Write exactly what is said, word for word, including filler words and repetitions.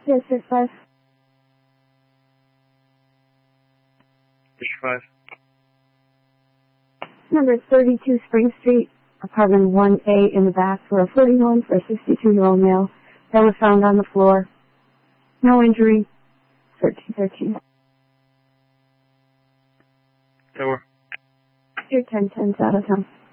Yes, six five. Six five. Number thirty-two Spring Street, apartment one A in the back for a floating home for a sixty-two-year-old male that was found on the floor. No injury. thirteen thirteen. Tower. You're ten ten out of town.